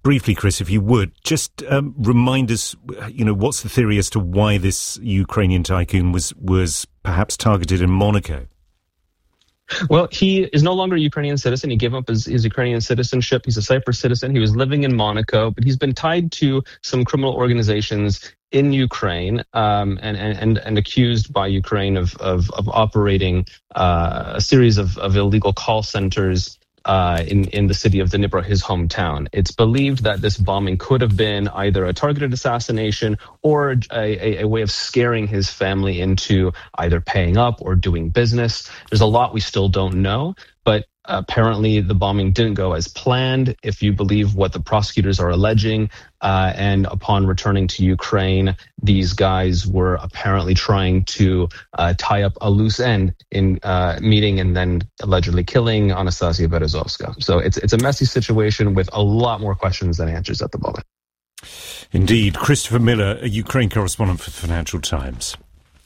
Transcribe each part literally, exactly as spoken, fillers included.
briefly, Chris, if you would, just um, remind us, you know, what's the theory as to why this Ukrainian tycoon was, was perhaps targeted in Monaco? Well, he is no longer a Ukrainian citizen. He gave up his, his Ukrainian citizenship. He's a Cyprus citizen. He was living in Monaco, but he's been tied to some criminal organizations in Ukraine um, and, and, and accused by Ukraine of, of, of operating uh, a series of, of illegal call centers Uh, in, in the city of Dnipro, his hometown. It's believed that this bombing could have been either a targeted assassination or a, a, a way of scaring his family into either paying up or doing business. There's a lot we still don't know, but apparently the bombing didn't go as planned, if you believe what the prosecutors are alleging. Uh, and upon returning to Ukraine, these guys were apparently trying to uh, tie up a loose end in uh, meeting and then allegedly killing Anastasia Berezovska. So it's it's a messy situation with a lot more questions than answers at the moment. Indeed. Christopher Miller, a Ukraine correspondent for the Financial Times.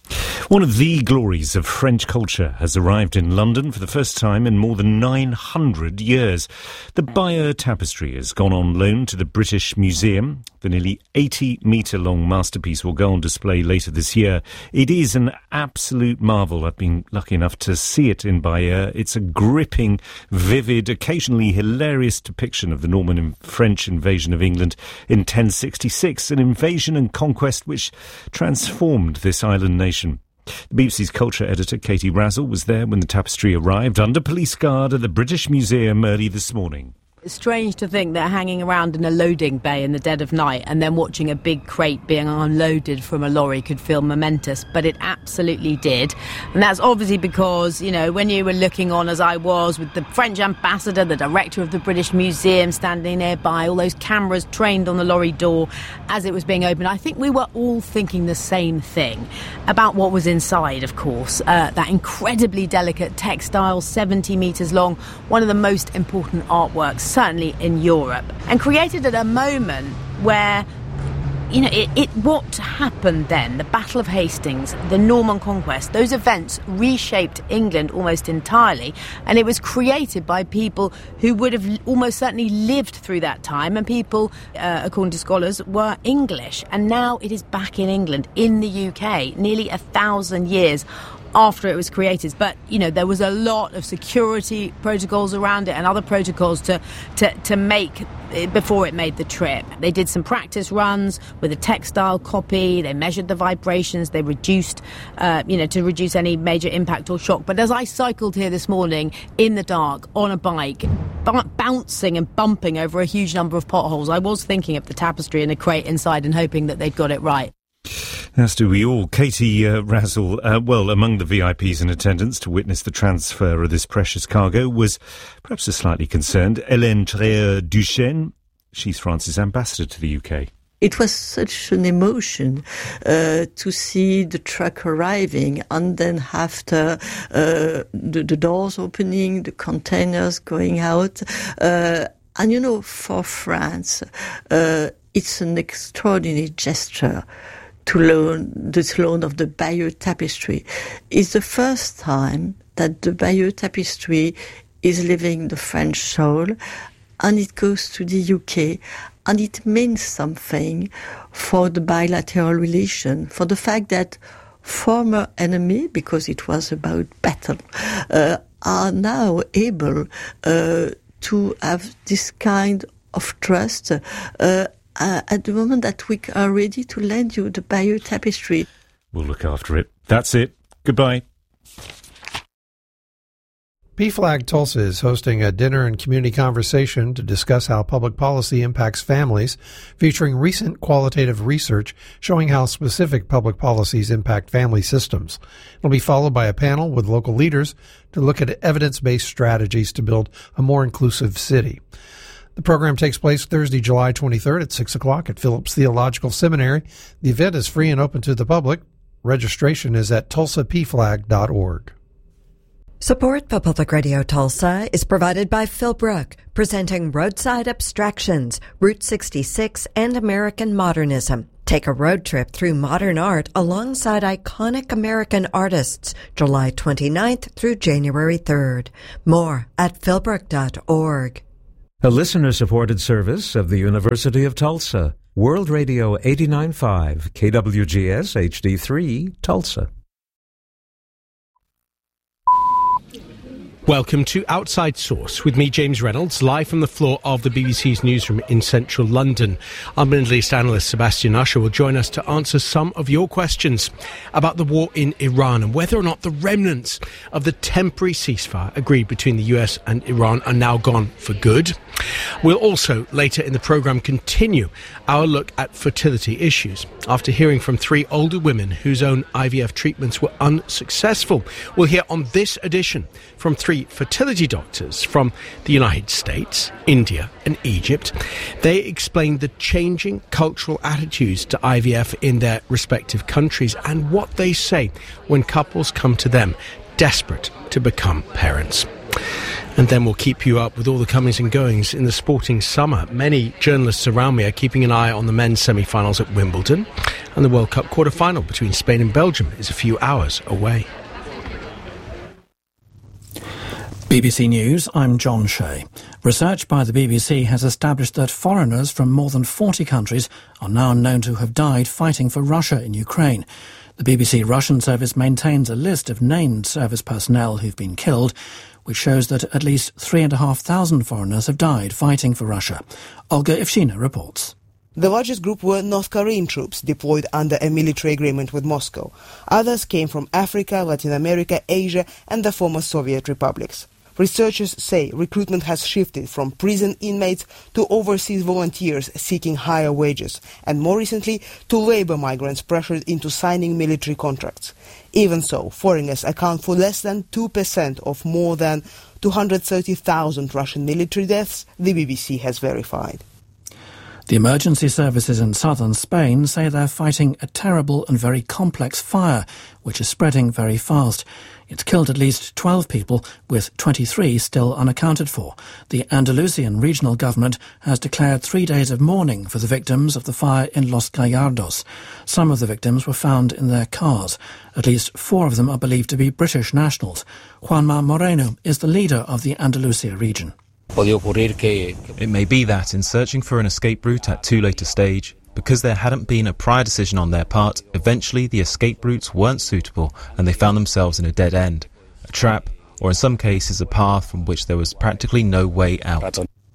One of the glories of French culture has arrived in London for the first time in more than nine hundred years. The Bayeux Tapestry has gone on loan to the British Museum. The nearly eighty-metre-long masterpiece will go on display later this year. It is an absolute marvel. I've been lucky enough to see it in Bayeux. It's a gripping, vivid, occasionally hilarious depiction of the Norman and French invasion of England in ten sixty-six, an invasion and conquest which transformed this island nation. The B B C's culture editor, Katie Razzle, was there when the tapestry arrived under police guard at the British Museum early this morning. It's strange to think they're hanging around in a loading bay in the dead of night and then watching a big crate being unloaded from a lorry could feel momentous, but it absolutely did. And that's obviously because, you know, when you were looking on, as I was, with the French ambassador, the director of the British Museum standing nearby, all those cameras trained on the lorry door as it was being opened, I think we were all thinking the same thing about what was inside, of course. Uh, that incredibly delicate textile, seventy metres long, one of the most important artworks certainly in Europe, and created at a moment where, you know, it, it what happened then, the Battle of Hastings, the Norman Conquest, those events reshaped England almost entirely, and it was created by people who would have almost certainly lived through that time, and people, uh, according to scholars, were English, and now it is back in England, in the U K, nearly a thousand years after it was created. But, you know, there was a lot of security protocols around it and other protocols to, to, to make before it made the trip. They did some practice runs with a textile copy. They measured the vibrations. They reduced, uh, you know, to reduce any major impact or shock. But as I cycled here this morning in the dark on a bike, b- bouncing and bumping over a huge number of potholes, I was thinking of the tapestry and a crate inside and hoping that they'd got it right. As do we all. Katie uh, Razzle, uh, well, among the V I Ps in attendance to witness the transfer of this precious cargo was perhaps a slightly concerned Hélène Tréheux-Duchesne. She's France's ambassador to the U K. It was such an emotion uh, to see the truck arriving, and then after uh, the, the doors opening, the containers going out. Uh, and, you know, for France, uh, it's an extraordinary gesture to loan this loan of the Bayeux Tapestry. It's the first time that the Bayeux Tapestry is leaving the French soil, and it goes to the U K, and it means something for the bilateral relation, for the fact that former enemy, because it was about battle, uh, are now able uh, to have this kind of trust uh, Uh, at the moment that we are ready to lend you the Bayeux Tapestry. We'll look after it. That's it. Goodbye. P FLAG Tulsa is hosting a dinner and community conversation to discuss how public policy impacts families, featuring recent qualitative research showing how specific public policies impact family systems. It'll be followed by a panel with local leaders to look at evidence-based strategies to build a more inclusive city. The program takes place Thursday, July twenty-third at six o'clock at Phillips Theological Seminary. The event is free and open to the public. Registration is at tulsa p flag dot org. Support for Public Radio Tulsa is provided by Philbrook, presenting Roadside Abstractions, Route sixty-six, and American Modernism. Take a road trip through modern art alongside iconic American artists, July twenty-ninth through January third. More at philbrook dot org. A listener-supported service of the University of Tulsa. World Radio eighty-nine point five, K W G S H D three, Tulsa. Welcome to Outside Source with me, James Reynolds, live from the floor of the B B C's newsroom in central London. Our Middle East analyst Sebastian Usher will join us to answer some of your questions about the war in Iran and whether or not the remnants of the temporary ceasefire agreed between the U S and Iran are now gone for good. We'll also, later in the programme, continue our look at fertility issues. After hearing from three older women whose own I V F treatments were unsuccessful, we'll hear on this edition from three fertility doctors from the United States, India and Egypt. They explain the changing cultural attitudes to I V F in their respective countries and what they say when couples come to them desperate to become parents. And then we'll keep you up with all the comings and goings in the sporting summer. Many journalists around me are keeping an eye on the men's semi-finals at Wimbledon, and the World Cup quarter-final between Spain and Belgium is a few hours away. B B C News, I'm John Shea. Research by the B B C has established that foreigners from more than forty countries are now known to have died fighting for Russia in Ukraine. The B B C Russian service maintains a list of named service personnel who've been killed, which shows that at least three and a half thousand foreigners have died fighting for Russia. Olga Evshina reports. The largest group were North Korean troops deployed under a military agreement with Moscow. Others came from Africa, Latin America, Asia and the former Soviet republics. Researchers say recruitment has shifted from prison inmates to overseas volunteers seeking higher wages, and more recently to labor migrants pressured into signing military contracts. Even so, foreigners account for less than two percent of more than two hundred thirty thousand Russian military deaths, the B B C has verified. The emergency services in southern Spain say they're fighting a terrible and very complex fire, which is spreading very fast. It's killed at least twelve people, with twenty-three still unaccounted for. The Andalusian regional government has declared three days of mourning for the victims of the fire in Los Gallardos. Some of the victims were found in their cars. At least four of them are believed to be British nationals. Juanma Moreno is the leader of the Andalusia region. It may be that in searching for an escape route at too late a stage, because there hadn't been a prior decision on their part, eventually the escape routes weren't suitable and they found themselves in a dead end, a trap, or in some cases a path from which there was practically no way out.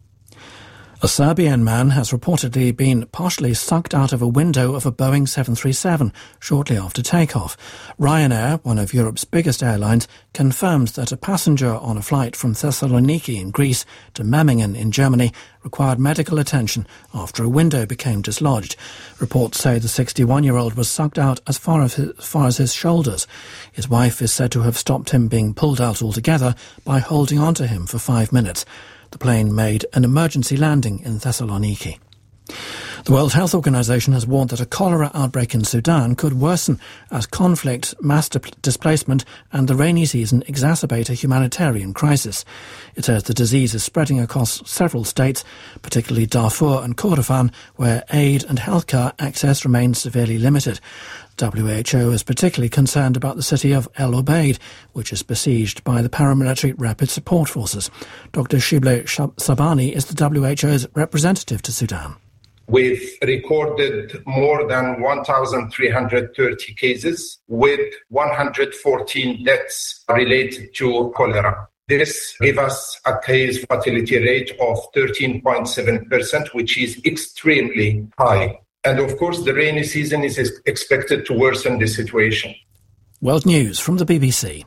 A Serbian man has reportedly been partially sucked out of a window of a Boeing seven thirty-seven shortly after takeoff. Ryanair, one of Europe's biggest airlines, confirmed that a passenger on a flight from Thessaloniki in Greece to Memmingen in Germany required medical attention after a window became dislodged. Reports say the sixty-one-year-old was sucked out as far as, his, as far as his shoulders. His wife is said to have stopped him being pulled out altogether by holding on to him for five minutes. The plane made an emergency landing in Thessaloniki. The World Health Organization has warned that a cholera outbreak in Sudan could worsen as conflict, mass displacement and the rainy season exacerbate a humanitarian crisis. It says the disease is spreading across several states, particularly Darfur and Kordofan, where aid and healthcare access remains severely limited. W H O is particularly concerned about the city of El Obeid, which is besieged by the paramilitary Rapid Support Forces. Doctor Shible Sabani is the W H O's representative to Sudan. We've recorded more than one thousand three hundred thirty cases, with one hundred fourteen deaths related to cholera. This gave us a case fatality rate of thirteen point seven percent, which is extremely high. And of course, the rainy season is expected to worsen the situation. World News from the B B C.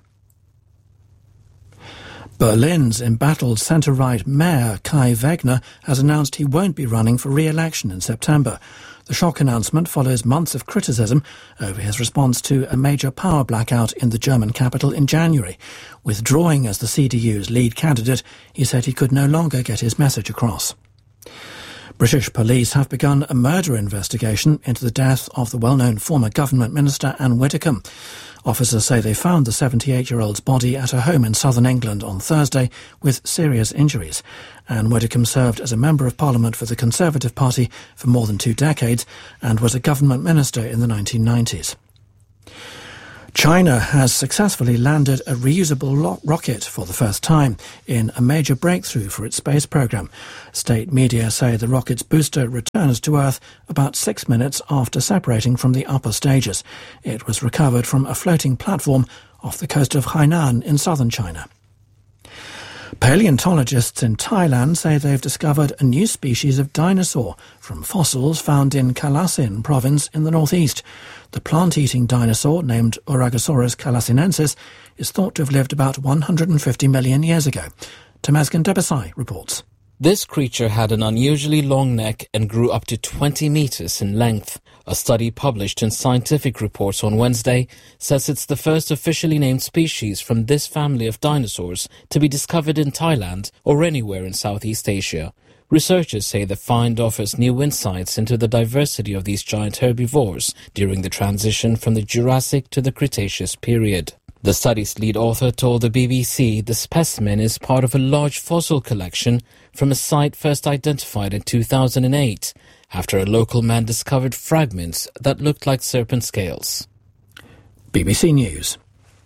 Berlin's embattled centre-right mayor Kai Wegner has announced he won't be running for re-election in September. The shock announcement follows months of criticism over his response to a major power blackout in the German capital in January. Withdrawing as the C D U's lead candidate, he said he could no longer get his message across. British police have begun a murder investigation into the death of the well-known former government minister Anne Widdecombe. Officers say they found the seventy-eight-year-old's body at her home in southern England on Thursday with serious injuries. Anne Widdecombe served as a Member of Parliament for the Conservative Party for more than two decades and was a government minister in the nineteen nineties. China has successfully landed a reusable lo- rocket for the first time in a major breakthrough for its space program. State media say the rocket's booster returns to Earth about six minutes after separating from the upper stages. It was recovered from a floating platform off the coast of Hainan in southern China. Paleontologists in Thailand say they've discovered a new species of dinosaur from fossils found in Kalasin province in the northeast. The plant-eating dinosaur, named Uragosaurus kalasinensis, is thought to have lived about one hundred fifty million years ago. Temesgen Debesai reports. This creature had an unusually long neck and grew up to twenty meters in length. A study published in Scientific Reports on Wednesday says it's the first officially named species from this family of dinosaurs to be discovered in Thailand or anywhere in Southeast Asia. Researchers say the find offers new insights into the diversity of these giant herbivores during the transition from the Jurassic to the Cretaceous period. The study's lead author told the B B C the specimen is part of a large fossil collection from a site first identified in two thousand eight, after a local man discovered fragments that looked like serpent scales. B B C News.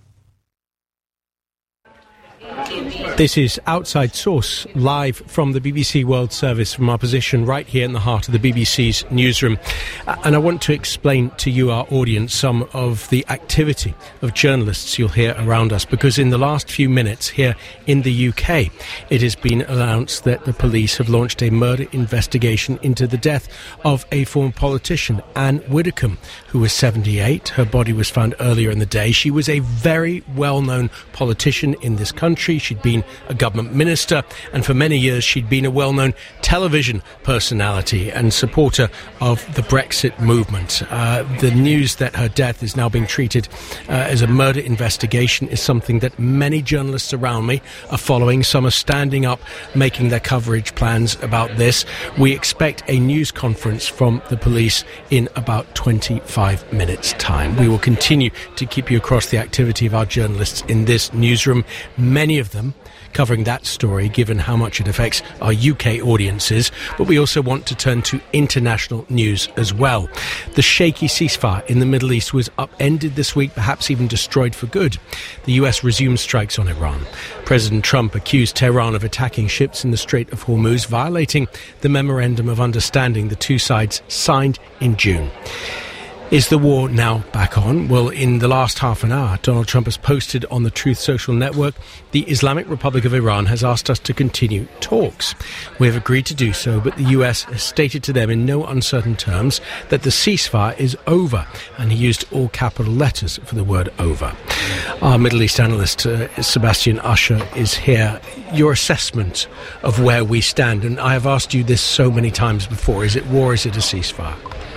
This is Outside Source, live from the B B C World Service from our position right here in the heart of the B B C's newsroom. And I want to explain to you, our audience, some of the activity of journalists you'll hear around us, because in the last few minutes here in the U K, it has been announced that the police have launched a murder investigation into the death of a former politician, Anne Widdecombe, who was seventy-eight. Her body was found earlier in the day. She was a very well-known politician in this country. She'd been a government minister, and for many years she'd been a well-known television personality and supporter of the Brexit movement. Uh, the news that her death is now being treated uh, as a murder investigation is something that many journalists around me are following. Some are standing up, making their coverage plans about this. We expect a news conference from the police in about twenty-five minutes' time. We will continue to keep you across the activity of our journalists in this newsroom, many of them covering that story, given how much it affects our U K audiences, but we also want to turn to international news as well. The shaky ceasefire in the Middle East was upended this week, perhaps even destroyed for good. The U S resumed strikes on Iran. President Trump accused Tehran of attacking ships in the Strait of Hormuz, violating the Memorandum of Understanding the two sides signed in June. Is the war now back on? Well, in the last half an hour, Donald Trump has posted on the Truth Social network, the Islamic Republic of Iran has asked us to continue talks. We have agreed to do so, but the U S has stated to them in no uncertain terms that the ceasefire is over, and he used all capital letters for the word over. Our Middle East analyst, uh, Sebastian Usher, is here. Your assessment of where we stand, and I have asked you this so many times before, is it war, is it a ceasefire?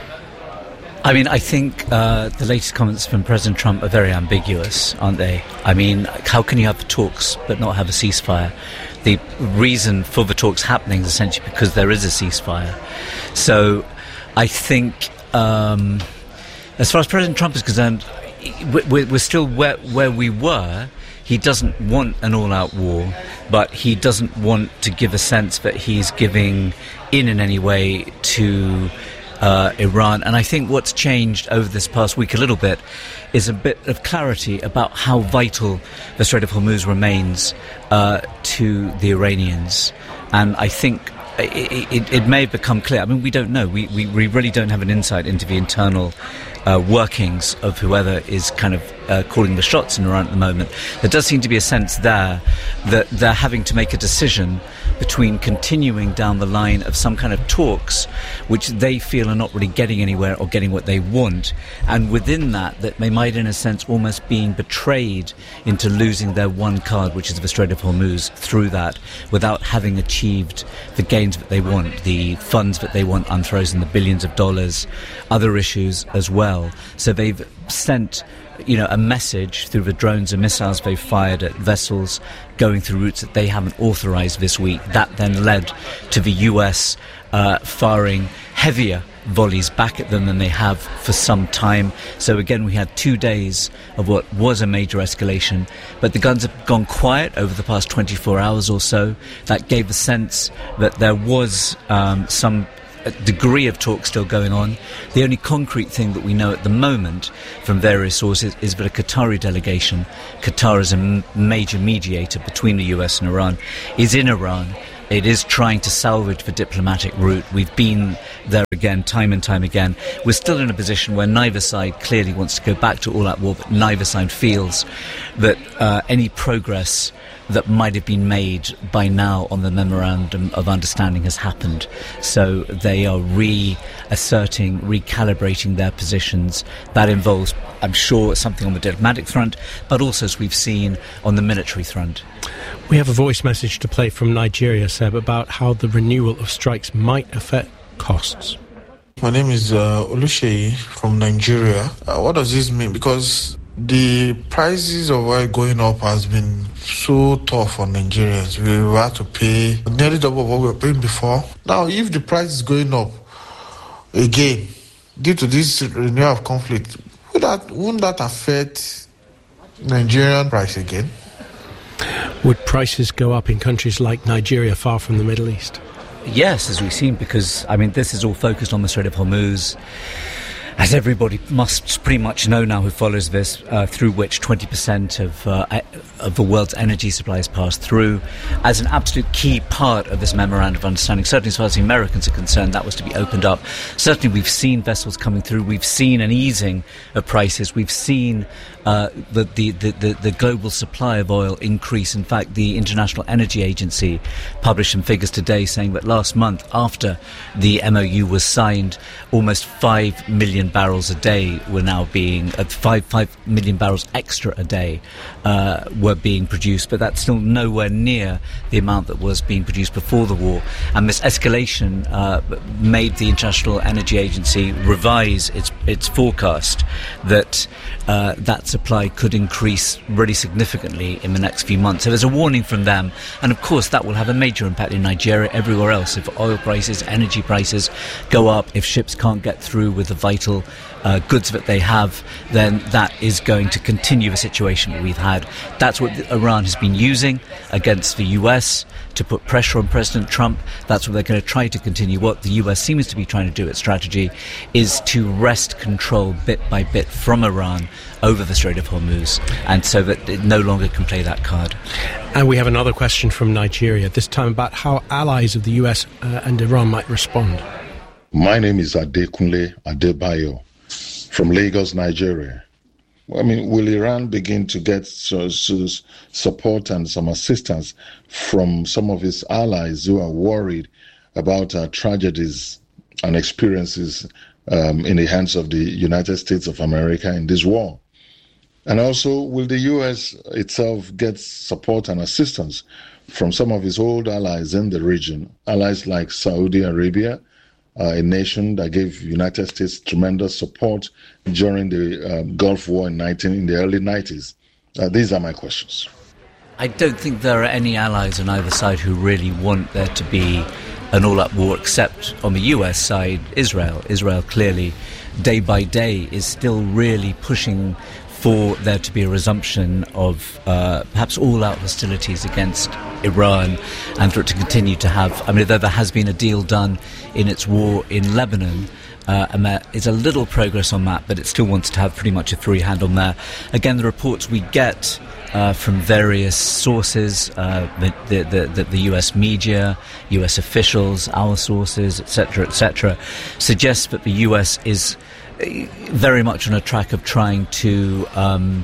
I mean, I think uh, the latest comments from President Trump are very ambiguous, aren't they? I mean, how can you have talks but not have a ceasefire? The reason for the talks happening is essentially because there is a ceasefire. So I think, um, as far as President Trump is concerned, we're, we're still where, where we were. He doesn't want an all-out war, but he doesn't want to give a sense that he's giving in in any way to Uh, Iran. And I think what's changed over this past week a little bit is a bit of clarity about how vital the Strait of Hormuz remains uh, to the Iranians. And I think it, it, it may have become clear. I mean, we don't know. We, we, we really don't have an insight into the internal uh, workings of whoever is kind of uh, calling the shots in Iran at the moment. There does seem to be a sense there that they're having to make a decision between continuing down the line of some kind of talks which they feel are not really getting anywhere or getting what they want, and within that that they might in a sense almost being betrayed into losing their one card, which is the Strait of Hormuz, through that without having achieved the gains that they want, the funds that they want unfrozen, the billions of dollars, other issues as well. So they've sent you know, a message through the drones and missiles they've fired at vessels going through routes that they haven't authorized this week. That then led to the U S uh, firing heavier volleys back at them than they have for some time. So again, we had two days of what was a major escalation, but the guns have gone quiet over the past twenty-four hours or so. That gave a sense that there was um, some a degree of talk still going on. The only concrete thing that we know at the moment from various sources is that a Qatari delegation, Qatar is a m- major mediator between the U S and Iran, is in Iran. It is trying to salvage the diplomatic route. We've been there again, time and time again. We're still in a position where neither side clearly wants to go back to all-out war, but neither side feels that uh, any progress that might have been made by now on the Memorandum of Understanding has happened. So they are reasserting, recalibrating their positions. That involves, I'm sure, something on the diplomatic front, but also, as we've seen, on the military front. We have a voice message to play from Nigeria, Seb, about how the renewal of strikes might affect costs. My name is uh, Oluseyi from Nigeria. Uh, what does this mean? Because the prices of oil going up has been so tough on Nigerians. We had to pay nearly double what we were paying before. Now, if the price is going up again due to this renewal of conflict, would that, wouldn't that affect Nigerian price again? Would prices go up in countries like Nigeria, far from the Middle East? Yes, as we've seen, because, I mean, this is all focused on the Strait of Hormuz. As everybody must pretty much know now who follows this, uh, through which twenty percent of, uh, of the world's energy supplies pass through, as an absolute key part of this Memorandum of Understanding. Certainly as far as the Americans are concerned, that was to be opened up. Certainly we've seen vessels coming through, we've seen an easing of prices, we've seen uh, the, the, the, the, the global supply of oil increase. In fact, the International Energy Agency published some figures today saying that last month, after the M O U was signed, almost five million barrels a day were now being uh, five five million barrels extra a day uh, were being produced, but that's still nowhere near the amount that was being produced before the war. And this escalation uh, made the International Energy Agency revise its its forecast that uh, that supply could increase really significantly in the next few months. So there's a warning from them, and of course that will have a major impact in Nigeria, everywhere else. If oil prices, energy prices go up, if ships can't get through with the vital Uh, goods that they have, then that is going to continue the situation that we've had. That's what Iran has been using against the U S to put pressure on President Trump. That's what they're going to try to continue. What the U S seems to be trying to do, its strategy, is to wrest control bit by bit from Iran over the Strait of Hormuz, and so that it no longer can play that card. And we have another question from Nigeria, this time about how allies of the U S uh, and Iran might respond. My name is Adekunle Adebayo from Lagos, Nigeria. I mean, will Iran begin to get so, so support and some assistance from some of its allies who are worried about uh, tragedies and experiences um, in the hands of the United States of America in this war? And also, will the U S itself get support and assistance from some of its old allies in the region, allies like Saudi Arabia, Uh, a nation that gave United States tremendous support during the um, Gulf War in, nineteen, in the early nineties? Uh, these are my questions. I don't think there are any allies on either side who really want there to be an all-out war, except on the U S side, Israel. Israel clearly, day by day, is still really pushing for there to be a resumption of uh, perhaps all-out hostilities against Iran, and for it to continue to have, I mean, though there has been a deal done in its war in Lebanon, uh, and there is a little progress on that, but it still wants to have pretty much a free hand on there. Again, the reports we get uh, from various sources, uh, the, the, the, the U S media, U S officials, our sources, et cetera, et cetera, suggest that the U S is very much on a track of trying to um,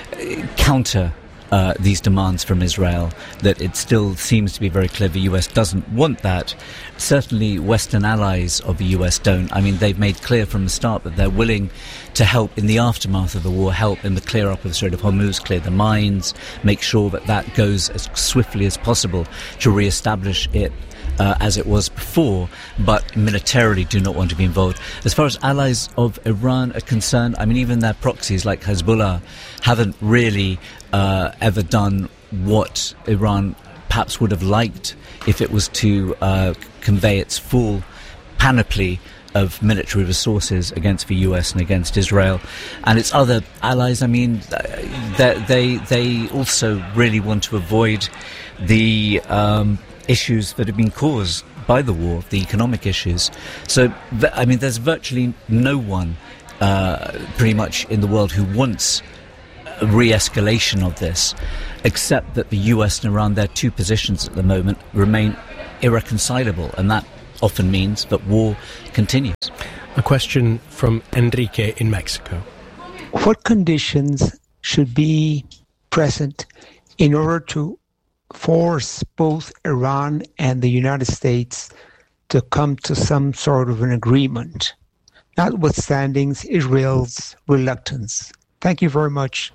counter uh, these demands from Israel, that it still seems to be very clear the U S doesn't want that. Certainly Western allies of the U S don't. I mean, they've made clear from the start that they're willing to help in the aftermath of the war, help in the clear up of the Strait of Hormuz, clear the mines, make sure that that goes as swiftly as possible to re-establish it Uh, as it was before, but militarily do not want to be involved. As far as allies of Iran are concerned, I mean, even their proxies like Hezbollah haven't really uh, ever done what Iran perhaps would have liked if it was to uh, convey its full panoply of military resources against the U S and against Israel. And its other allies, I mean, they they, they also really want to avoid the Um, issues that have been caused by the war, the economic issues. So, I mean, there's virtually no one uh, pretty much in the world who wants a re-escalation of this, except that the U S and Iran, their two positions at the moment, remain irreconcilable, and that often means that war continues. A question from Enrique in Mexico. What conditions should be present in order to force both Iran and the United States to come to some sort of an agreement, notwithstanding Israel's reluctance? Thank you very much.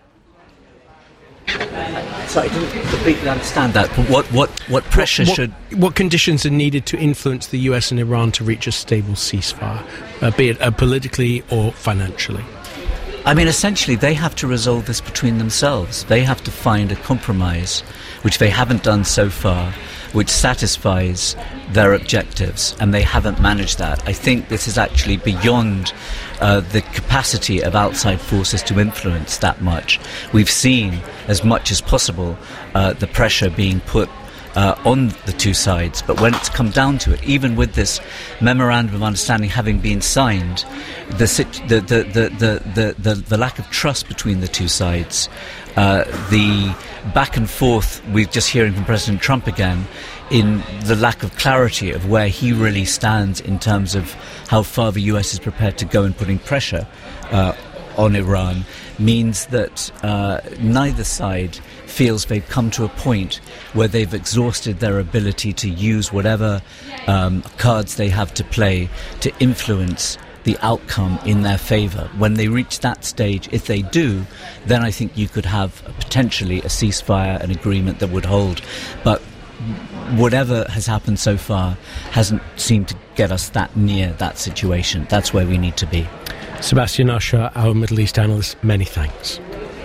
Sorry, I didn't completely understand that. But what, what, what pressure what, what, should... What conditions are needed to influence the U S and Iran to reach a stable ceasefire, uh, be it uh, politically or financially? I mean, essentially, they have to resolve this between themselves. They have to find a compromise, which they haven't done so far, which satisfies their objectives, and they haven't managed that. I think this is actually beyond uh, the capacity of outside forces to influence that much. We've seen, as much as possible, uh, the pressure being put Uh, on the two sides, but when it's come down to it, even with this memorandum of understanding having been signed, the the the the the, the, the lack of trust between the two sides, uh, the back and forth we're just hearing from President Trump again, in the lack of clarity of where he really stands in terms of how far the U S is prepared to go in putting pressure uh, on Iran, means that uh, neither side feels they've come to a point where they've exhausted their ability to use whatever um, cards they have to play to influence the outcome in their favour. When they reach that stage, if they do, then I think you could have potentially a ceasefire, an agreement that would hold. But whatever has happened so far hasn't seemed to get us that near that situation. That's where we need to be. Sebastian Usher, our Middle East analyst, many thanks.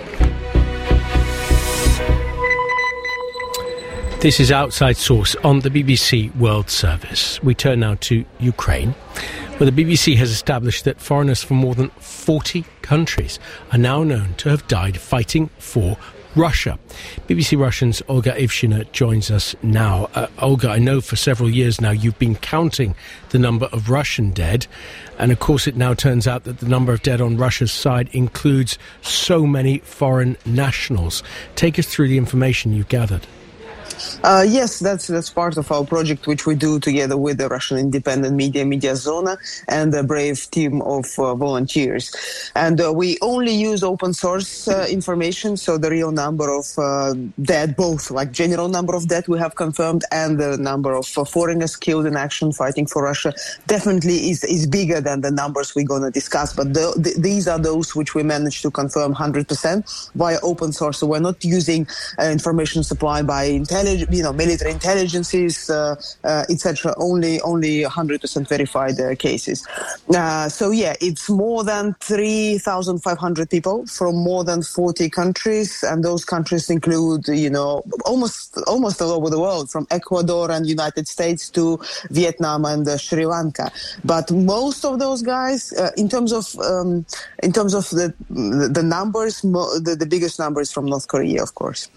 This is Outside Source on the B B C World Service. We turn now to Ukraine, where the B B C has established that foreigners from more than forty countries are now known to have died fighting for Russia. B B C Russian's Olga Ivshina joins us now. Uh, Olga, I know for several years now you've been counting the number of Russian dead, and of course it now turns out that the number of dead on Russia's side includes so many foreign nationals. Take us through the information you've gathered. Uh, yes, that's that's part of our project, which we do together with the Russian independent media, Mediazona, and a brave team of uh, volunteers. And uh, we only use open source uh, information, so the real number of uh, dead, both like general number of dead we have confirmed and the number of uh, foreigners killed in action fighting for Russia, definitely is, is bigger than the numbers we're going to discuss. But the, the, these are those which we managed to confirm one hundred percent via open source. So we're not using uh, information supplied by intelligence, you know, military intelligences, uh, uh, et cetera. Only, only one hundred percent verified uh, cases. Uh, so yeah, it's more than three thousand five hundred people from more than forty countries, and those countries include, you know, almost almost all over the world, from Ecuador and United States to Vietnam and uh, Sri Lanka. But most of those guys, uh, in terms of um, in terms of the the numbers, mo- the, the biggest number is from North Korea, of course.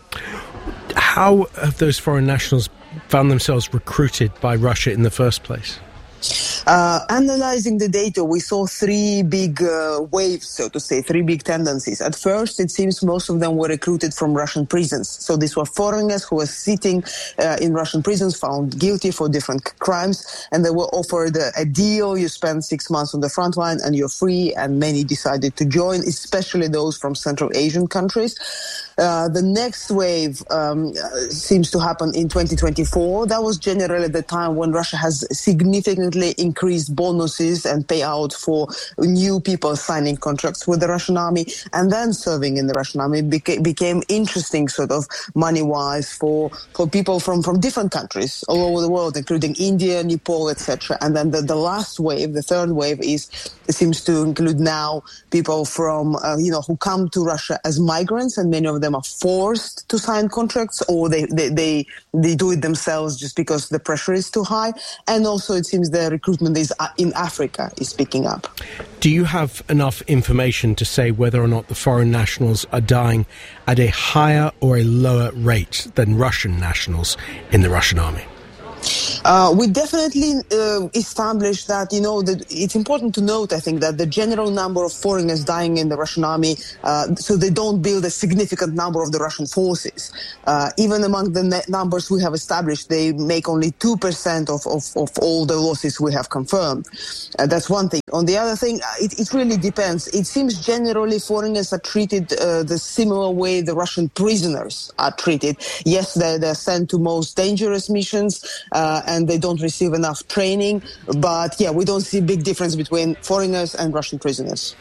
How have those foreign nationals found themselves recruited by Russia in the first place? Uh, analyzing the data, we saw three big uh, waves, so to say, three big tendencies. At first, it seems most of them were recruited from Russian prisons. So these were foreigners who were sitting uh, in Russian prisons, found guilty for different crimes, and they were offered a, a deal. You spend six months on the front line and you're free, and many decided to join, especially those from Central Asian countries. Uh, the next wave um, seems to happen in twenty twenty-four. That was generally the time when Russia has significantly increased bonuses and payout for new people signing contracts with the Russian army and then serving in the Russian army beca- became interesting sort of money-wise for, for people from, from different countries all over the world, including India, Nepal, et cetera. And then the, the last wave, the third wave, is it seems to include now people from, uh, you know, who come to Russia as migrants, and many of them are forced to sign contracts, or they, they, they, they do it themselves just because the pressure is too high. And also it seems the recruitment is in Africa is picking up. Do you have enough information to say whether or not the foreign nationals are dying at a higher or a lower rate than Russian nationals in the Russian army? Uh, we definitely uh, established that, you know, that it's important to note, I think, that the general number of foreigners dying in the Russian army, uh, so they don't build a significant number of the Russian forces. Uh, even among the net numbers we have established, they make only two percent of, of, of all the losses we have confirmed. Uh, that's one thing. On the other thing, it, it really depends. It seems generally foreigners are treated uh, the similar way the Russian prisoners are treated. Yes, they're, they're sent to most dangerous missions, uh, and they don't receive enough training. But yeah, we don't see a big difference between foreigners and Russian prisoners.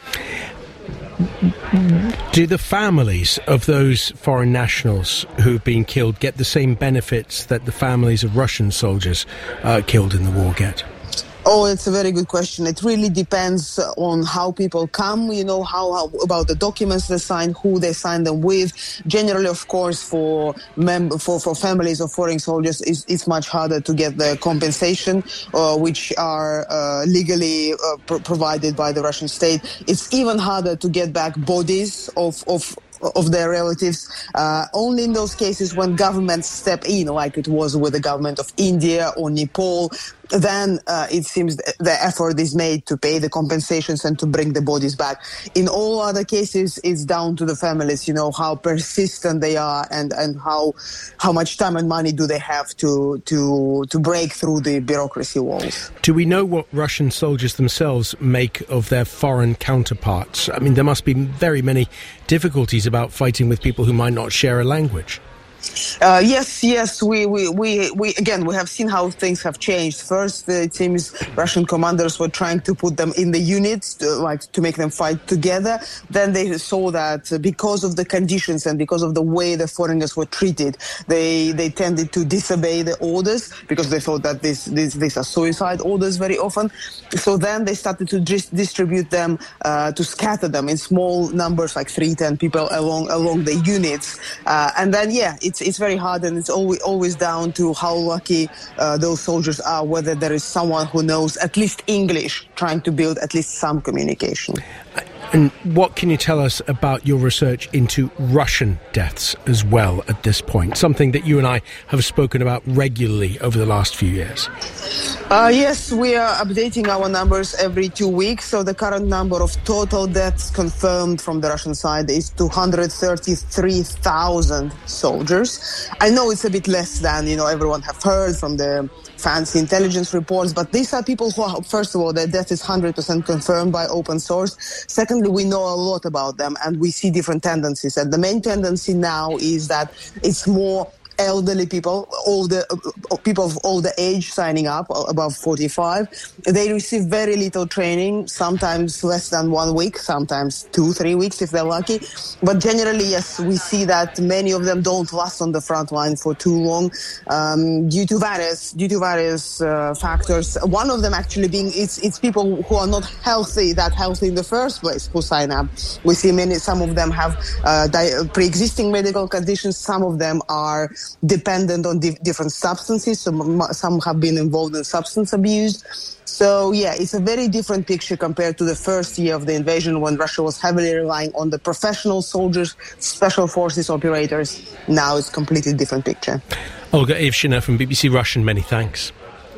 Do the families of those foreign nationals who've been killed get the same benefits that the families of Russian soldiers uh, killed in the war get? Oh, it's a very good question. It really depends on how people come, you know, how, how about the documents they sign, who they sign them with. Generally, of course, for mem- for, for families of foreign soldiers, it's, it's much harder to get the compensation, uh, which are uh, legally uh, pr- provided by the Russian state. It's even harder to get back bodies of, of of their relatives, uh, only in those cases when governments step in, like it was with the government of India or Nepal. Then uh, it seems the effort is made to pay the compensations and to bring the bodies back. In all other cases, it's down to the families, you know, how persistent they are and, and how how much time and money do they have to to to break through the bureaucracy walls. Do we know what Russian soldiers themselves make of their foreign counterparts? I mean, there must be very many difficulties about fighting with people who might not share a language. Uh, yes, yes, we, we, we, we, again, we have seen how things have changed. First, uh, it seems Russian commanders were trying to put them in the units, to, like, to make them fight together. Then they saw that because of the conditions and because of the way the foreigners were treated, they, they tended to disobey the orders because they thought that this, this, these are suicide orders very often. So then they started to dis- distribute them, uh, to scatter them in small numbers, like three, ten people along, along the units. Uh, and then, yeah, it It's, it's very hard, and it's always, always down to how lucky uh, those soldiers are, whether there is someone who knows at least English, trying to build at least some communication. And what can you tell us about your research into Russian deaths as well at this point? Something that you and I have spoken about regularly over the last few years. Uh, yes, we are updating our numbers every two weeks. So the current number of total deaths confirmed from the Russian side is two hundred thirty-three thousand soldiers. I know it's a bit less than, you know, everyone have heard from the fancy intelligence reports, but these are people who are, first of all, their death is one hundred percent confirmed by open source. Secondly, we know a lot about them and we see different tendencies. And the main tendency now is that it's more elderly people, older uh, people of older age signing up, above forty-five. They receive very little training, sometimes less than one week, sometimes two, three weeks if they're lucky. But generally, yes, we see that many of them don't last on the front line for too long um, due to various due to various uh, factors. One of them actually being it's it's people who are not healthy, that healthy in the first place, who sign up. We see many, some of them have uh, di- pre-existing medical conditions. Some of them are dependent on di- different substances. Some, some have been involved in substance abuse. So, yeah, it's a very different picture compared to the first year of the invasion when Russia was heavily relying on the professional soldiers, special forces operators. Now it's a completely different picture. Olga Ivshina from B B C Russian, many thanks.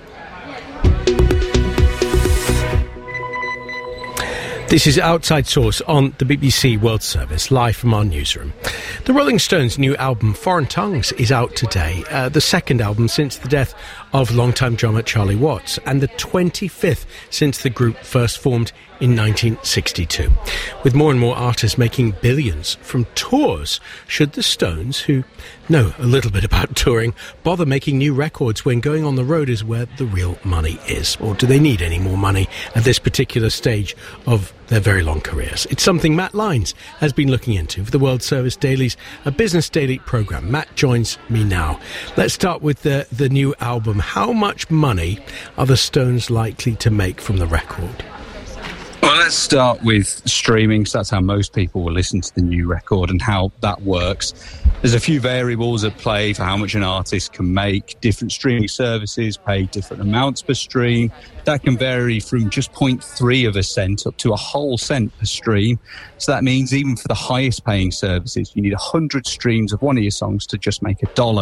This is Outside Source on the B B C World Service, live from our newsroom. The Rolling Stones' new album, Foreign Tongues, is out today, uh, the second album since the death of longtime drummer Charlie Watts, and the twenty-fifth since the group first formed in nineteen sixty-two. With more and more artists making billions from tours, should the Stones, who know a little bit about touring, bother making new records when going on the road is where the real money is? Or do they need any more money at this particular stage of their very long careers? It's something Matt Lyons has been looking into for the World Service Daily's A Business Daily programme. Matt joins me now. Let's start with the, the new album. How much money are the Stones likely to make from the record? Well, let's start with streaming, so that's how most people will listen to the new record and how that works. There's a few variables at play for how much an artist can make. Different streaming services pay different amounts per stream. That can vary from just zero point three of a cent up to a whole cent per stream. So that means even for the highest paying services, you need one hundred streams of one of your songs to just make a dollar.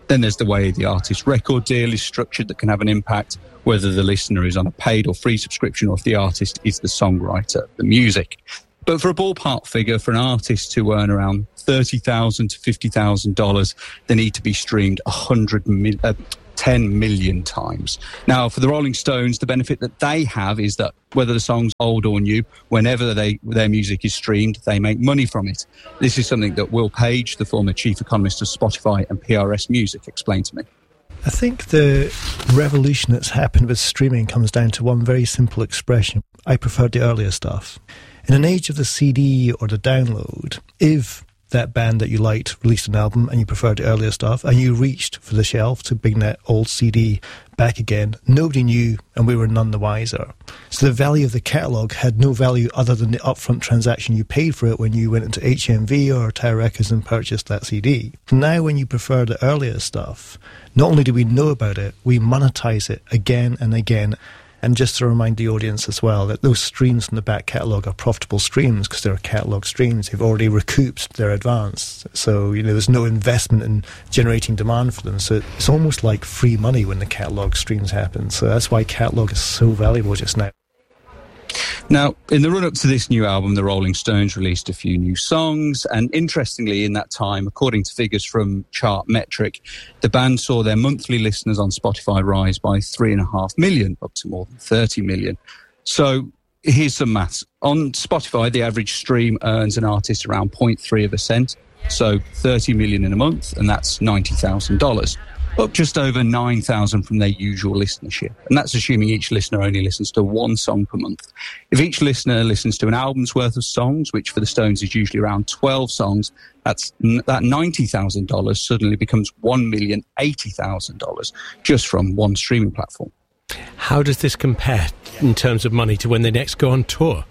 Then there's the way the artist's record deal is structured that can have an impact, whether the listener is on a paid or free subscription or if the artist is the songwriter of the music. But for a ballpark figure, for an artist to earn around thirty thousand dollars to fifty thousand dollars, they need to be streamed one hundred mil, uh, ten million times. Now, for the Rolling Stones, the benefit that they have is that whether the song's old or new, whenever they, their music is streamed, they make money from it. This is something that Will Page, the former chief economist of Spotify and P R S Music, explained to me. I think the revolution that's happened with streaming comes down to one very simple expression. I prefer the earlier stuff. In an age of the C D or the download, if that band that you liked released an album and you preferred the earlier stuff and you reached for the shelf to bring that old C D back again, nobody knew and we were none the wiser. So the value of the catalogue had no value other than the upfront transaction you paid for it when you went into H M V or Tower Records and purchased that C D. Now when you prefer the earlier stuff, not only do we know about it, we monetize it again and again. And just to remind the audience as well that those streams from the back catalogue are profitable streams because they're catalogue streams. They've already recouped their advance. So, you know, there's no investment in generating demand for them. So it's almost like free money when the catalogue streams happen. So that's why catalogue is so valuable just now. Now, in the run-up to this new album, the Rolling Stones released a few new songs, and interestingly, in that time, according to figures from Chartmetric, the band saw their monthly listeners on Spotify rise by three and a half million, up to more than thirty million. So here's some maths. On Spotify, the average stream earns an artist around zero point three of a cent, so thirty million in a month, and that's ninety thousand dollars. Up just over nine thousand from their usual listenership. And that's assuming each listener only listens to one song per month. If each listener listens to an album's worth of songs, which for the Stones is usually around twelve songs, that's that ninety thousand dollars suddenly becomes one million eighty thousand dollars just from one streaming platform. How does this compare in terms of money to when they next go on tour?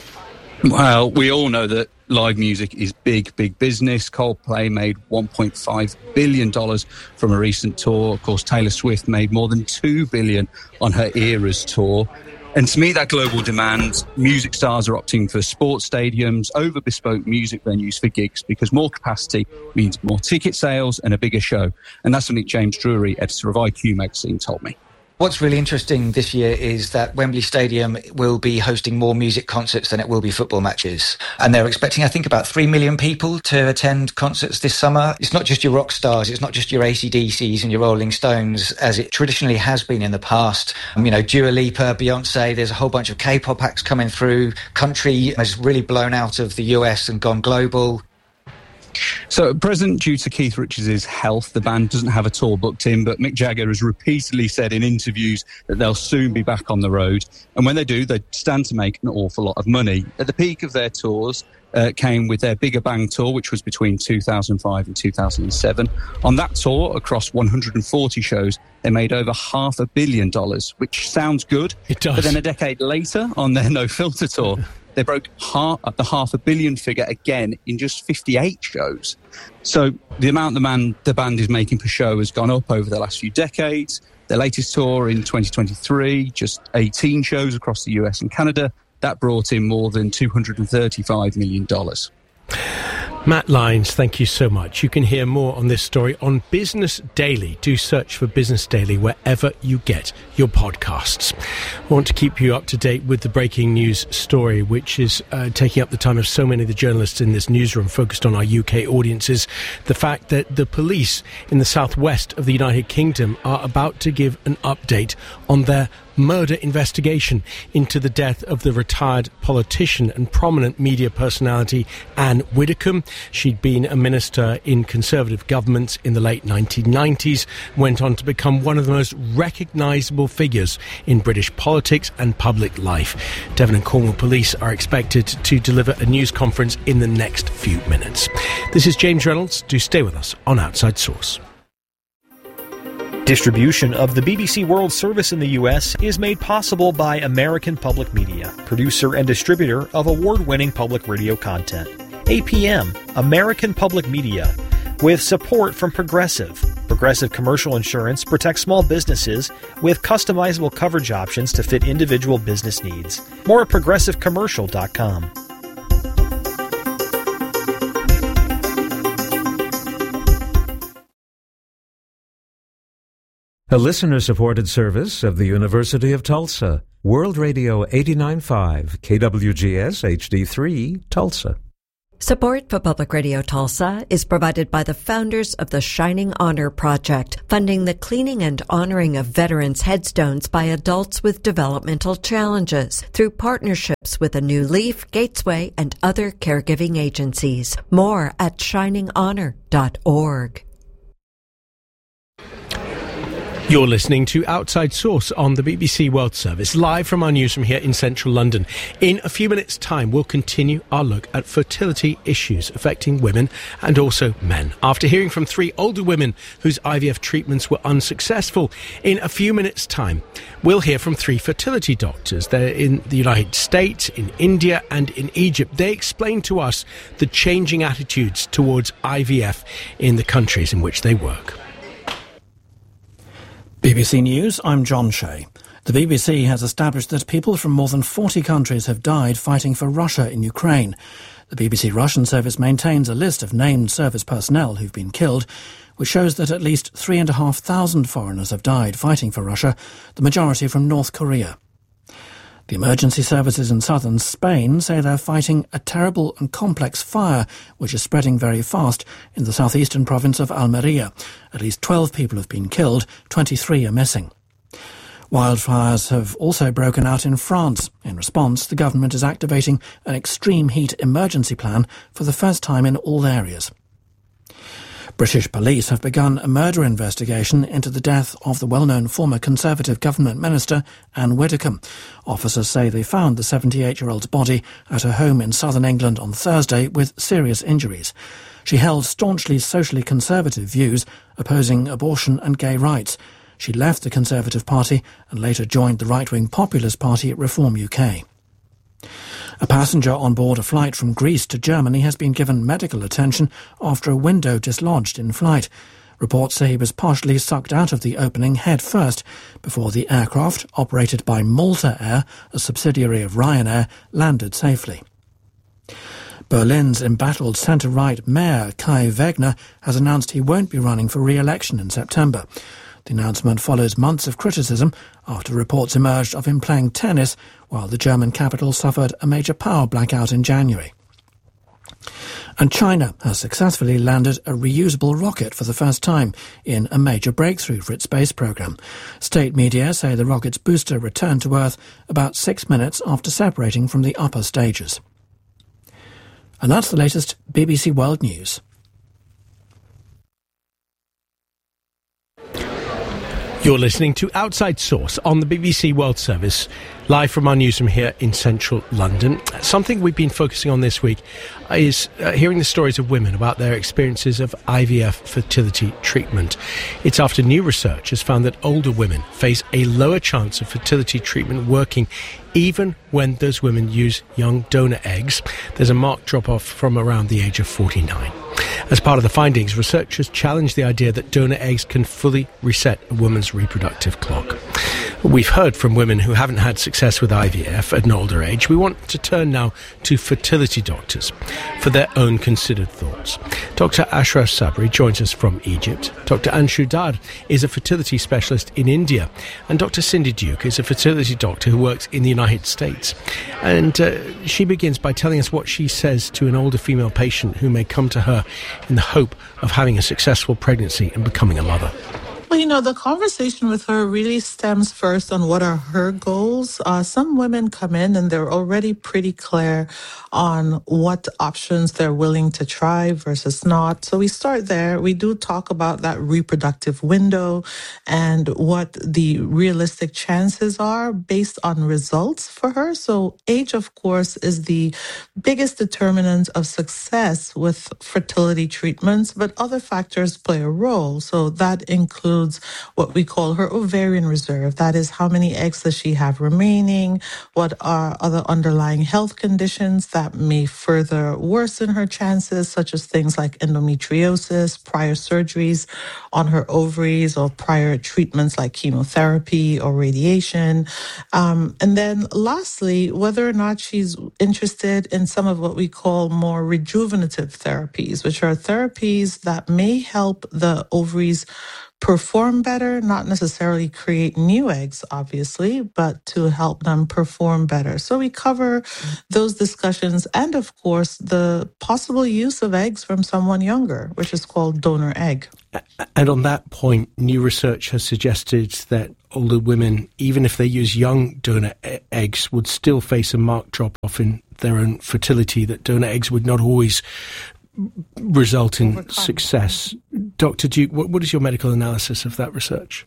Well, we all know that live music is big, big business. Coldplay made one point five billion dollars from a recent tour. Of course, Taylor Swift made more than two billion dollars on her Eras tour. And to meet that global demand, music stars are opting for sports stadiums over bespoke music venues for gigs because more capacity means more ticket sales and a bigger show. And that's something James Drury, editor of I Q magazine, told me. What's really interesting this year is that Wembley Stadium will be hosting more music concerts than it will be football matches. And they're expecting, I think, about three million people to attend concerts this summer. It's not just your rock stars, it's not just your A C D Cs and your Rolling Stones, as it traditionally has been in the past. Um, you know, Dua Lipa, Beyonce, there's a whole bunch of K-pop acts coming through. Country has really blown out of the U S and gone global. So at present, due to Keith Richards' health, the band doesn't have a tour booked in, but Mick Jagger has repeatedly said in interviews that they'll soon be back on the road. And when they do, they stand to make an awful lot of money. At the peak of their tours uh, came with their Bigger Bang tour, which was between two thousand five and two thousand seven. On that tour, across one hundred forty shows, they made over half a billion dollars, which sounds good. It does. But then a decade later, on their No Filter tour, they broke half, the half a billion figure again in just fifty-eight shows. So the amount the, man, the band is making per show has gone up over the last few decades. Their latest tour in twenty twenty-three, just eighteen shows across the U S and Canada, that brought in more than two hundred thirty-five million dollars. Matt Lyons, thank you so much. You can hear more on this story on Business Daily. Do search for Business Daily wherever you get your podcasts. I want to keep you up to date with the breaking news story, which is uh, taking up the time of so many of the journalists in this newsroom focused on our U K audiences. The fact that the police in the southwest of the United Kingdom are about to give an update on their murder investigation into the death of the retired politician and prominent media personality Anne Widdecombe. She'd been a minister in Conservative governments in the late nineteen nineties, went on to become one of the most recognisable figures in British politics and public life. Devon and Cornwall Police are expected to deliver a news conference in the next few minutes. This is James Reynolds. Do stay with us on Outside Source. Distribution of the B B C World Service in the U S is made possible by American Public Media, producer and distributor of award-winning public radio content. A P M, American Public Media, with support from Progressive. Progressive Commercial Insurance protects small businesses with customizable coverage options to fit individual business needs. More at progressive commercial dot com. A listener-supported service of the University of Tulsa. World Radio eighty-nine point five, K W G S H D three, Tulsa. Support for Public Radio Tulsa is provided by the founders of the Shining Honor Project, funding the cleaning and honoring of veterans' headstones by adults with developmental challenges through partnerships with A New Leaf, Gatesway, and other caregiving agencies. More at shining honor dot org. You're listening to Outside Source on the B B C World Service, live from our newsroom here in central London. In a few minutes' time, we'll continue our look at fertility issues affecting women and also men. After hearing from three older women whose I V F treatments were unsuccessful, in a few minutes' time, we'll hear from three fertility doctors. They're in the United States, in India and in Egypt. They explain to us the changing attitudes towards I V F in the countries in which they work. B B C News, I'm John Shea. The B B C has established that people from more than forty countries have died fighting for Russia in Ukraine. The B B C Russian service maintains a list of named service personnel who've been killed, which shows that at least three and a half thousand foreigners have died fighting for Russia, the majority from North Korea. The emergency services in southern Spain say they're fighting a terrible and complex fire which is spreading very fast in the southeastern province of Almeria. At least twelve people have been killed, twenty-three are missing. Wildfires have also broken out in France. In response, the government is activating an extreme heat emergency plan for the first time in all areas. British police have begun a murder investigation into the death of the well-known former Conservative government minister Anne Widdecombe. Officers say they found the seventy-eight-year-old's body at her home in southern England on Thursday with serious injuries. She held staunchly socially conservative views, opposing abortion and gay rights. She left the Conservative Party and later joined the right-wing populist party Reform U K. A passenger on board a flight from Greece to Germany has been given medical attention after a window dislodged in flight. Reports say he was partially sucked out of the opening head first before the aircraft, operated by Malta Air, a subsidiary of Ryanair, landed safely. Berlin's embattled centre-right mayor Kai Wegner has announced he won't be running for re-election in September. The announcement follows months of criticism after reports emerged of him playing tennis while the German capital suffered a major power blackout in January. And China has successfully landed a reusable rocket for the first time in a major breakthrough for its space program. State media say the rocket's booster returned to Earth about six minutes after separating from the upper stages. And that's the latest B B C World News. You're listening to Outside Source on the B B C World Service, live from our newsroom here in central London. Something we've been focusing on this week is uh, hearing the stories of women about their experiences of I V F fertility treatment. It's after new research has found that older women face a lower chance of fertility treatment working even when those women use young donor eggs. There's a marked drop-off from around the age of forty-nine. As part of the findings, researchers challenged the idea that donor eggs can fully reset a woman's reproductive clock. We've heard from women who haven't had success with I V F at an older age. We want to turn now to fertility doctors for their own considered thoughts. Doctor Ashraf Sabri joins us from Egypt. Doctor Anshu Dar is a fertility specialist in India. And Doctor Cindy Duke is a fertility doctor who works in the United States. And uh, she begins by telling us what she says to an older female patient who may come to her in the hope of having a successful pregnancy and becoming a mother. Well, you know, the conversation with her really stems first on what are her goals. Uh, some women come in and they're already pretty clear on what options they're willing to try versus not. So we start there. We do talk about that reproductive window and what the realistic chances are based on results for her. So age, of course, is the biggest determinant of success with fertility treatments, but other factors play a role. So that includes what we call her ovarian reserve. That is, how many eggs does she have remaining? What are other underlying health conditions that may further worsen her chances, such as things like endometriosis, prior surgeries on her ovaries, or prior treatments like chemotherapy or radiation. Um, and then lastly, whether or not she's interested in some of what we call more rejuvenative therapies, which are therapies that may help the ovaries perform better, not necessarily create new eggs, obviously, but to help them perform better. So we cover those discussions and, of course, the possible use of eggs from someone younger, which is called donor egg. And on that point, new research has suggested that older women, even if they use young donor e- eggs, would still face a marked drop-off in their own fertility, that donor eggs would not always result in Overcome. success. Doctor Duke, what, what is your medical analysis of that research?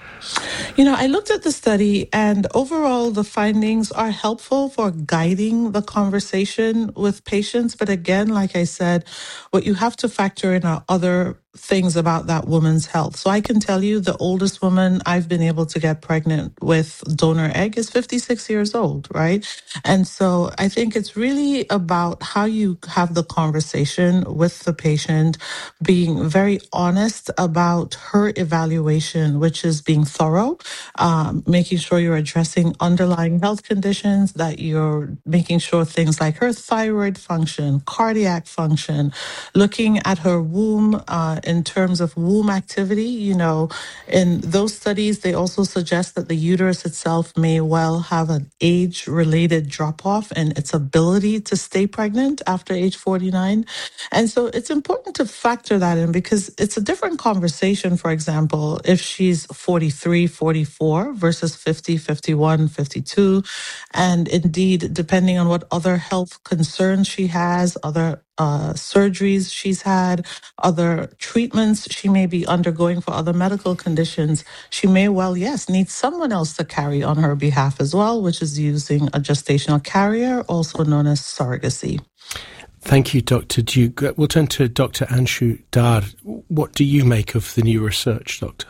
You know, I looked at the study, and overall the findings are helpful for guiding the conversation with patients. But again, like I said, what you have to factor in are other things about that woman's health. So I can tell you the oldest woman I've been able to get pregnant with donor egg is fifty-six years old, right? And so I think it's really about how you have the conversation with the patient, being very honest about her evaluation, which is being thorough, um, making sure you're addressing underlying health conditions, that you're making sure things like her thyroid function, cardiac function, looking at her womb, uh, in terms of womb activity. You know, in those studies, they also suggest that the uterus itself may well have an age-related drop-off in its ability to stay pregnant after age forty-nine. And so it's important to factor that in, because it's a different conversation, for example, if she's forty-three, forty-four versus fifty, fifty-one, fifty-two. And indeed, depending on what other health concerns she has, other uh, surgeries she's had, other treatments she may be undergoing for other medical conditions, she may well, yes, need someone else to carry on her behalf as well, which is using a gestational carrier, also known as surrogacy. Thank you, Doctor Duke. We'll turn to Doctor Anshu Dar. What do you make of the new research, Doctor?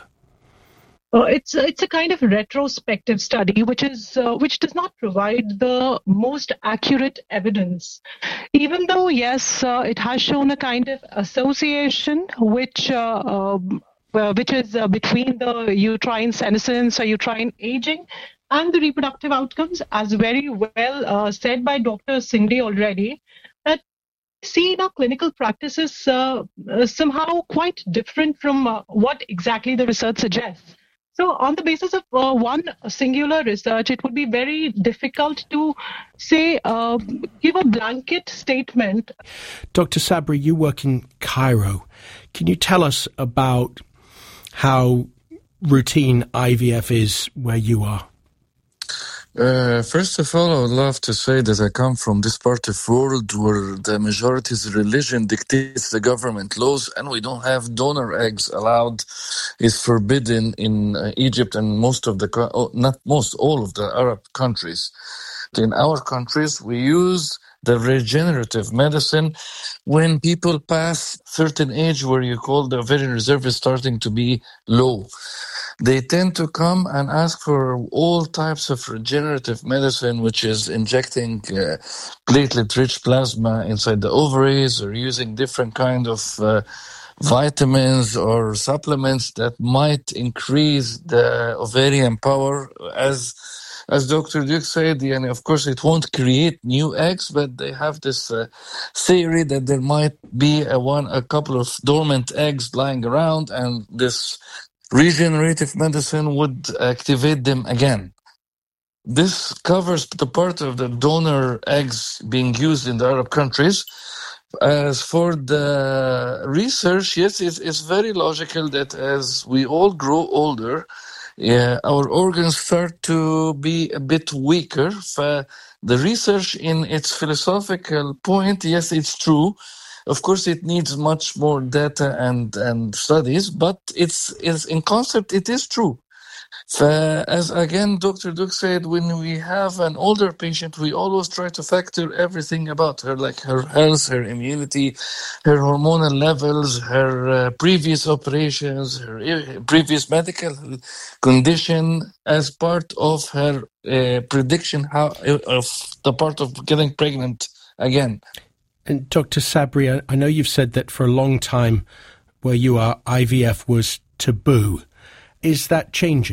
Uh, it's it's a kind of retrospective study, which is uh, which does not provide the most accurate evidence, even though yes, uh, it has shown a kind of association which uh, um, uh, which is uh, between the uterine senescence or uterine aging and the reproductive outcomes, as very well uh, said by Doctor Singh already. That see in our clinical practices uh, uh, somehow quite different from uh, what exactly the research suggests. So on the basis of uh, one singular research, it would be very difficult to say, uh, give a blanket statement. Doctor Sabri, you work in Cairo. Can you tell us about how routine I V F is where you are? Uh, first of all, I would love to say that I come from this part of the world where the majority's religion dictates the government laws, and we don't have donor eggs allowed. It's forbidden in uh, Egypt and most of the, oh, not most, all of the Arab countries. In our countries, we use the regenerative medicine when people pass certain age where you call the ovarian reserve is starting to be low. They tend to come and ask for all types of regenerative medicine, which is injecting uh, platelet-rich plasma inside the ovaries or using different kind of uh, vitamins or supplements that might increase the ovarian power. As as Doctor Duke said, and of course it won't create new eggs, but they have this uh, theory that there might be a one a couple of dormant eggs lying around, and this regenerative medicine would activate them again. This covers the part of the donor eggs being used in the Arab countries. As for the research, yes, it's, it's very logical that as we all grow older, yeah, our organs start to be a bit weaker. For the research in its philosophical point, yes, it's true. Of course, it needs much more data and, and studies, but it's, it's in concept, it is true. So, as again, Doctor Duke said, when we have an older patient, we always try to factor everything about her, like her health, her immunity, her hormonal levels, her uh, previous operations, her uh, previous medical condition as part of her uh, prediction how, of the part of getting pregnant again. And Doctor Sabri, I know you've said that for a long time where you are, I V F was taboo. Is that changing?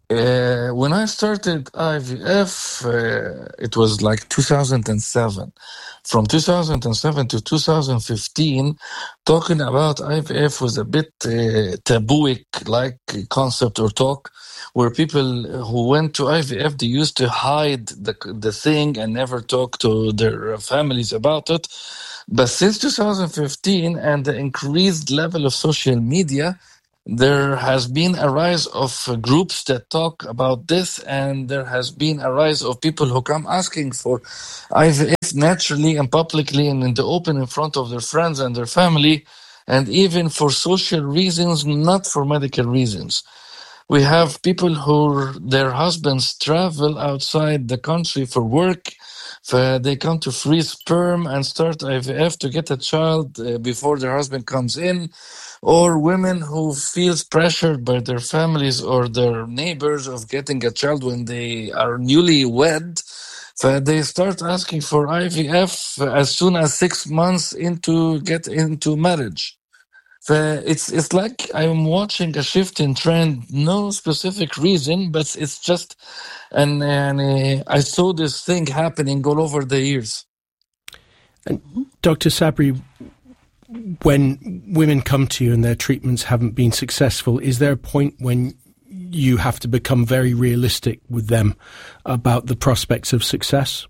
Uh, when I started I V F, uh, it was like two thousand seven. From two thousand seven to two thousand fifteen, talking about I V F was a bit uh, tabooic like concept or talk, where people who went to I V F, they used to hide the, the thing and never talk to their families about it. But since two thousand fifteen and the increased level of social media, there has been a rise of uh, groups that talk about this, and there has been a rise of people who come asking for I V F naturally and publicly and in the open in front of their friends and their family, and even for social reasons, not for medical reasons. We have people who their husbands travel outside the country for work. Uh, they come to freeze sperm and start I V F to get a child uh, before their husband comes in, or women who feels pressured by their families or their neighbors of getting a child when they are newly wed. So they start asking for I V F as soon as six months into get into marriage. Uh, it's it's like I'm watching a shift in trend, no specific reason, but it's just, and, and uh, I saw this thing happening all over the years. And Doctor Sabri, when women come to you and their treatments haven't been successful, is there a point when you have to become very realistic with them about the prospects of success?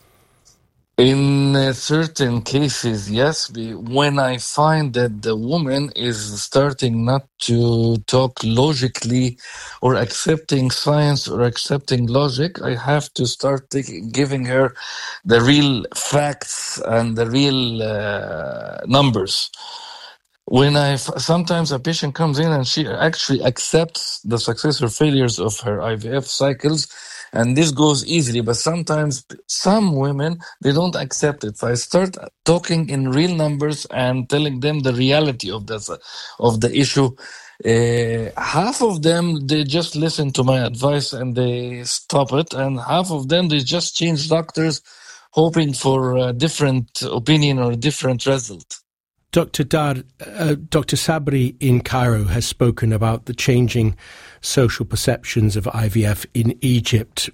In uh, certain cases, yes. When I find that the woman is starting not to talk logically or accepting science or accepting logic, I have to start taking, giving her the real facts and the real uh, numbers. When I sometimes a patient comes in and she actually accepts the success or failures of her I V F cycles, and this goes easily, but sometimes some women, they don't accept it. So I start talking in real numbers and telling them the reality of the, of the issue. Uh, half of them, they just listen to my advice and they stop it, and half of them, they just change doctors hoping for a different opinion or a different result. Doctor Dar, uh, Doctor Sabri in Cairo has spoken about the changing social perceptions of I V F in Egypt.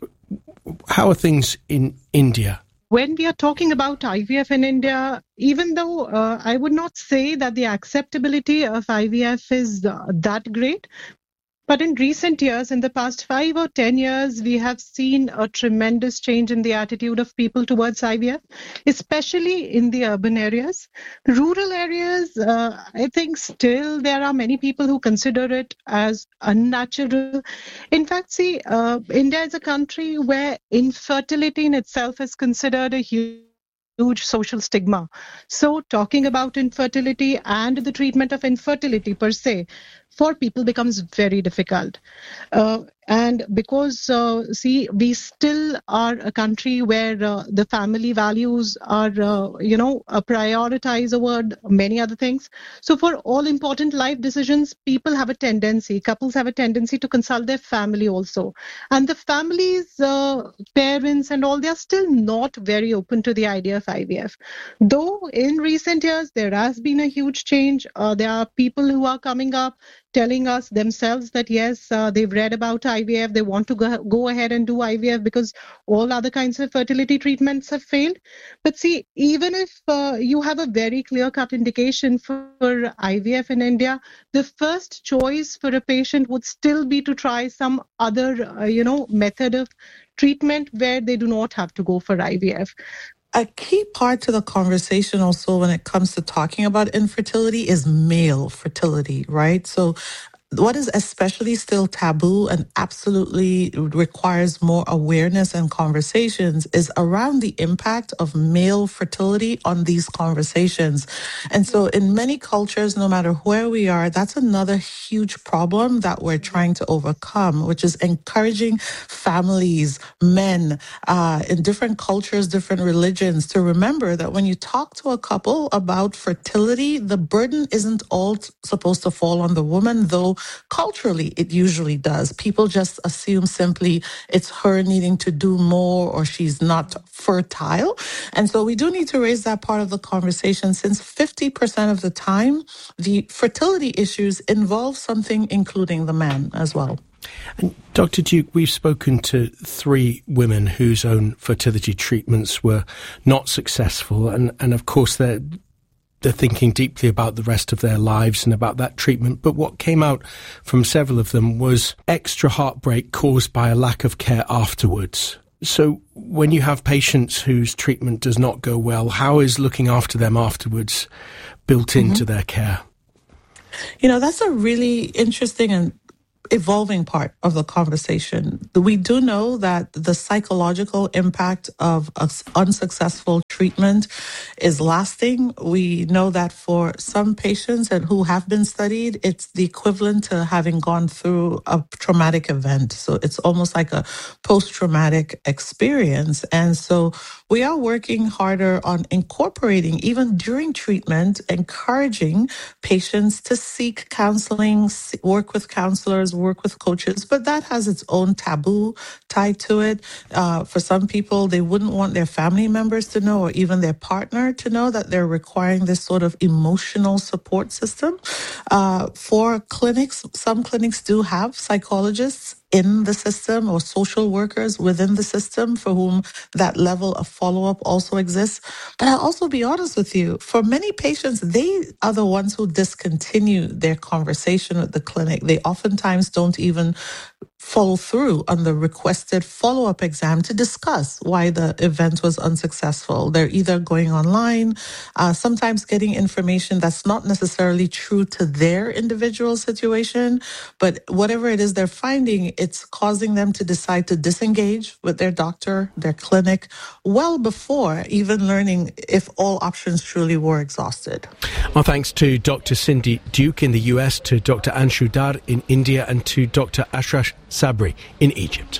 How are things in India? When we are talking about I V F in India, even though uh, I would not say that the acceptability of I V F is uh, that great, but in recent years, in the past five or ten years, we have seen a tremendous change in the attitude of people towards I V F, especially in the urban areas. Rural areas, uh, I think still there are many people who consider it as unnatural. In fact, see, uh, India is a country where infertility in itself is considered a huge huge social stigma. So talking about infertility and the treatment of infertility per se for people becomes very difficult. Uh, and because, uh, see, we still are a country where uh, the family values are, uh, you know, uh, prioritize over many other things. So for all important life decisions, people have a tendency, couples have a tendency to consult their family also. And the families, uh, parents and all, they are still not very open to the idea of I V F. Though in recent years, there has been a huge change. Uh, there are people who are coming up telling us themselves that, yes, uh, they've read about I V F, they want to go, go ahead and do I V F because all other kinds of fertility treatments have failed. But see, even if uh, you have a very clear-cut indication for, for I V F in India, the first choice for a patient would still be to try some other, uh, you know, method of treatment where they do not have to go for I V F. A key part to the conversation also when it comes to talking about infertility is male fertility, right? So what is especially still taboo and absolutely requires more awareness and conversations is around the impact of male fertility on these conversations. And so in many cultures, no matter where we are, that's another huge problem that we're trying to overcome, which is encouraging families, men, uh, in different cultures, different religions, to remember that when you talk to a couple about fertility, the burden isn't all t- supposed to fall on the woman, though culturally, it usually does. People just assume simply it's her needing to do more or she's not fertile. And so we do need to raise that part of the conversation, since fifty percent of the time, the fertility issues involve something including the man as well. And Doctor Duke, we've spoken to three women whose own fertility treatments were not successful, and, and of course they're they're thinking deeply about the rest of their lives and about that treatment. But what came out from several of them was extra heartbreak caused by a lack of care afterwards. So when you have patients whose treatment does not go well, how is looking after them afterwards built mm-hmm. into their care? You know, that's a really interesting and evolving part of the conversation. We do know that the psychological impact of an unsuccessful treatment is lasting. We know that for some patients and who have been studied, it's the equivalent to having gone through a traumatic event. So it's almost like a post-traumatic experience. And so we are working harder on incorporating, even during treatment, encouraging patients to seek counseling, work with counselors, work with coaches, but that has its own taboo tied to it. Uh, for some people, they wouldn't want their family members to know, or even their partner to know, that they're requiring this sort of emotional support system. Uh, for clinics, some clinics do have psychologists in the system, or social workers within the system for whom that level of follow-up also exists. But I'll also be honest with you, for many patients, they are the ones who discontinue their conversation with the clinic. They oftentimes don't even follow through on the requested follow-up exam to discuss why the event was unsuccessful. They're either going online, uh, sometimes getting information that's not necessarily true to their individual situation, but whatever it is they're finding, it's causing them to decide to disengage with their doctor, their clinic, well before even learning if all options truly were exhausted. Well, thanks to Doctor Cindy Duke in the U S, to Doctor Anshu Dar in India, and to Doctor Ashrash Sabri in Egypt.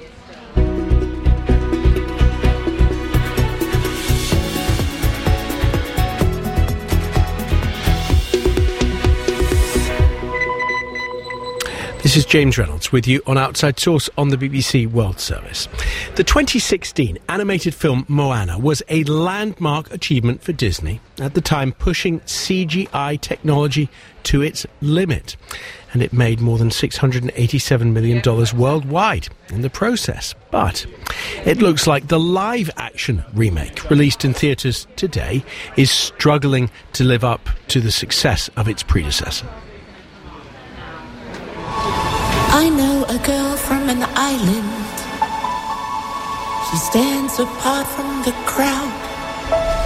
This is James Reynolds with you on Outside Source on the B B C World Service. The twenty sixteen animated film Moana was a landmark achievement for Disney, at the time pushing C G I technology to its limit. And it made more than six hundred eighty-seven million dollars worldwide in the process. But it looks like the live-action remake, released in theatres today, is struggling to live up to the success of its predecessor. I know a girl from an island. She stands apart from the crowd.